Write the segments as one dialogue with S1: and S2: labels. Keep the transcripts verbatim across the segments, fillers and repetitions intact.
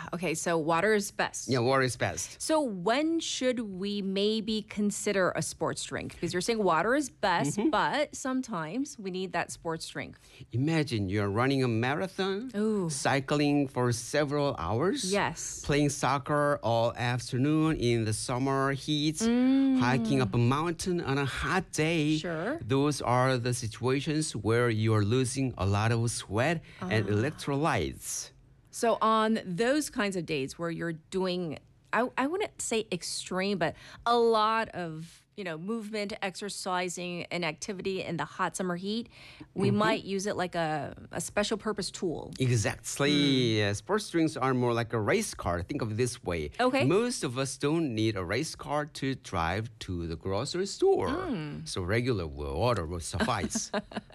S1: Okay, so water is best.
S2: Yeah, water is best.
S1: So when should we maybe consider a sports drink? Because you're saying water is best,
S2: Mm-hmm.
S1: but sometimes we need that sports drink.
S2: Imagine you're running a marathon,
S1: Ooh.
S2: cycling for several hours,
S1: Yes.
S2: playing soccer all afternoon in the summer heat, hiking up a mountain on a hot day.
S1: Sure.
S2: Those are the situations where you're losing a lot of sweat and electrolytes.
S1: So on those kinds of days where you're doing, I, I wouldn't say extreme, but a lot of, you know, movement, exercising, and activity in the hot summer heat, we might use it like a, a special purpose tool.
S2: Exactly. Yeah, sports drinks are more like a race car. Think of it this way.
S1: Okay.
S2: Most of us don't need a race car to drive to the grocery store. So regular water will suffice.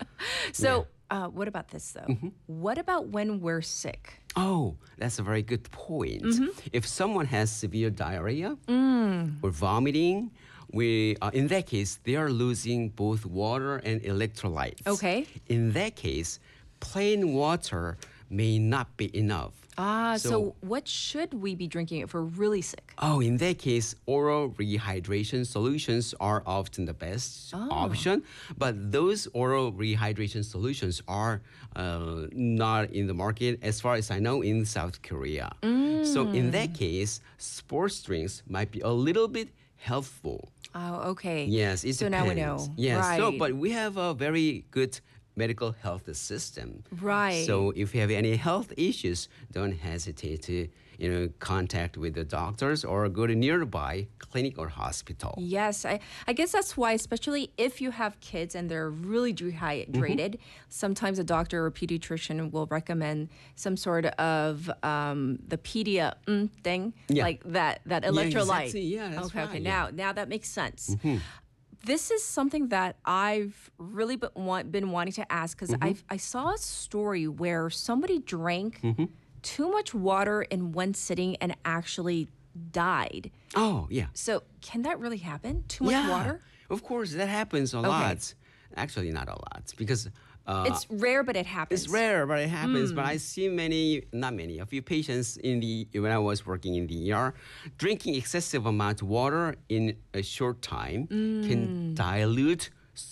S1: So uh, what about this though? What about when we're sick?
S2: Oh, that's a very good point.
S1: Mm-hmm.
S2: If someone has severe diarrhea
S1: Mm.
S2: or vomiting, we uh, in that case they are losing both water and electrolytes.
S1: Okay.
S2: In that case, plain water may not be enough.
S1: Ah, so,
S2: So-
S1: what should we be drinking if we're really sick?
S2: Oh, in that case, oral rehydration solutions are often the best option. But those oral rehydration solutions are uh, not in the market, as far as I know, in South Korea. So in that case, sports drinks might be a little bit helpful.
S1: Oh, okay.
S2: Yes, it
S1: so
S2: depends.
S1: now we know.
S2: Yes,
S1: Right.
S2: so but we have a very good medical health system.
S1: Right.
S2: So if you have any health issues, don't hesitate to, you know, contact with the doctors or go to nearby clinic or hospital.
S1: Yes, I, I guess that's why, especially if you have kids and they're really dehydrated, sometimes a doctor or pediatrician will recommend some sort of um, the pedia mm, thing,
S2: Yeah.
S1: like that that
S2: Yeah,
S1: electrolyte.
S2: exactly. Yeah, that's
S1: okay, okay.
S2: right, yeah.
S1: Now, now that makes sense. This is something that I've really been, want, been wanting to ask because I I saw a story where somebody drank too much water in one sitting and actually died.
S2: Oh, yeah.
S1: So can that really happen? Too much
S2: yeah.
S1: water?
S2: Of course, that happens a lot. Actually, not a lot because uh,
S1: It's rare, but it happens.
S2: it's rare, but it happens. But I see many, not many, a few patients in the when I was working in the E R, drinking excessive amount of water in a short time can dilute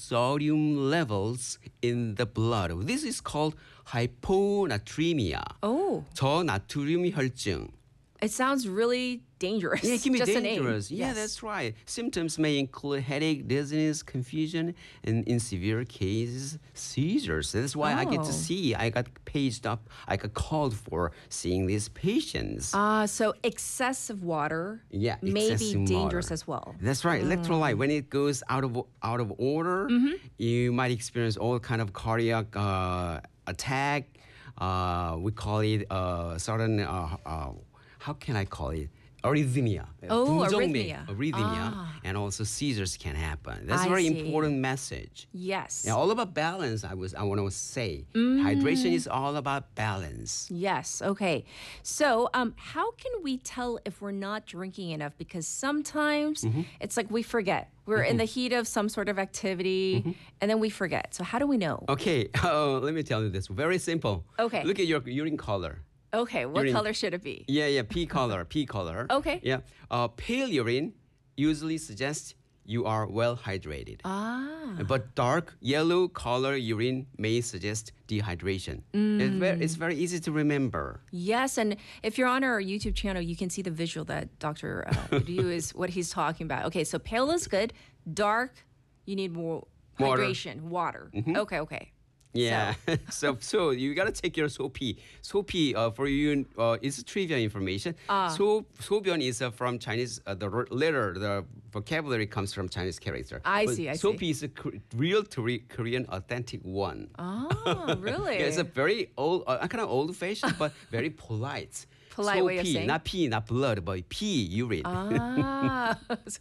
S2: sodium levels in the blood. This is called hyponatremia.
S1: Oh,
S2: 저나트륨 혈증.
S1: it sounds really dangerous.
S2: Yeah, it can be
S1: Just the name.
S2: dangerous. Yeah,
S1: Yes.
S2: that's right. Symptoms may include headache, dizziness, confusion, and in severe cases, seizures. That's why I get to
S1: Oh.
S2: see. I got paged up. I got called for seeing these patients.
S1: Ah, so excessive water
S2: Yeah,
S1: may be
S2: excessive
S1: dangerous
S2: water.
S1: as well.
S2: That's right. Electrolyte, when it goes out of out of order, you might experience all kind of cardiac uh, attack. Uh, we call it uh, sudden. Uh, uh, how can I call it? Arrhythmia.
S1: Oh,
S2: 부정맥,
S1: arrhythmia.
S2: Arrhythmia,
S1: Ah.
S2: and also seizures can happen. That's
S1: I
S2: a very
S1: see.
S2: important message.
S1: Yes.
S2: Yeah, all about balance. I was. I want to say,
S1: Mm.
S2: hydration is all about balance.
S1: Yes. Okay. So, um, how can we tell if we're not drinking enough? Because sometimes
S2: Mm-hmm.
S1: it's like we forget. We're in the heat of some sort of activity,
S2: Mm-hmm.
S1: and then we forget. So, how do we know?
S2: Okay, uh, let me tell you this. Very simple.
S1: Okay.
S2: Look at your urine color.
S1: Okay. What
S2: Urine.
S1: color should it be?
S2: Yeah, yeah, pea color, pea color.
S1: Okay.
S2: Yeah, uh, pale urine usually suggests you are well hydrated.
S1: Ah.
S2: But dark yellow color urine may suggest dehydration. It's, very, it's very easy to remember.
S1: Yes, and if you're on our YouTube channel, you can see the visual that Doctor Uh, Ryu is what he's talking about. Okay, so pale is good. Dark, you need more
S2: Water.
S1: hydration, water. Okay, okay.
S2: Yeah. So, so you gotta take your 소피. 소피 uh, for you uh, is trivia information. 소 소변 is uh, from Chinese. Uh, the r- letter, the vocabulary comes from Chinese character.
S1: I
S2: But
S1: see, I see.
S2: 소피 is a Kor- real Tori- Korean authentic one.
S1: Oh, really?
S2: Yeah, it's a very old, uh, kind of old-fashioned, but very polite.
S1: Polite way of
S2: 소피,
S1: saying?
S2: not pee, not blood, but pee, urine.
S1: Ah. so,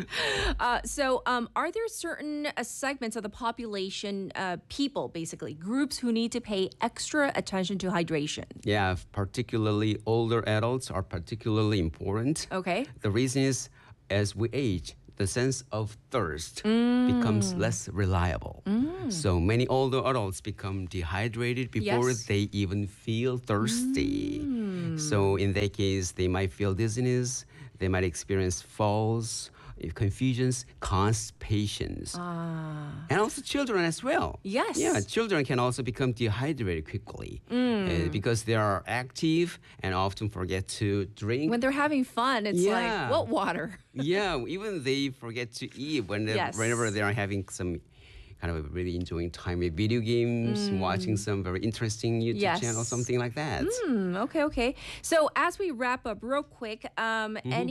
S1: uh, so um, are there certain uh, segments of the population, uh, people basically, groups who need to pay extra attention to hydration?
S2: Yeah, particularly older adults are particularly important.
S1: Okay.
S2: The reason is, as we age, the sense of thirst becomes less reliable. So many older adults become dehydrated before
S1: Yes.
S2: they even feel thirsty. So in that case, they might feel dizziness, they might experience falls, uh, confusions, constipations. And also children as well.
S1: Yes.
S2: Yeah, children can also become dehydrated quickly uh, because they are active and often forget to drink.
S1: When they're having fun, it's
S2: Yeah.
S1: like, what water?
S2: Yeah, even they forget to eat when they,
S1: Yes.
S2: whenever they are having some kind of really enjoying time with video games, watching some very interesting YouTube
S1: Yes.
S2: channel, something like that.
S1: Hmm, okay, okay. So as we wrap up real quick, um, any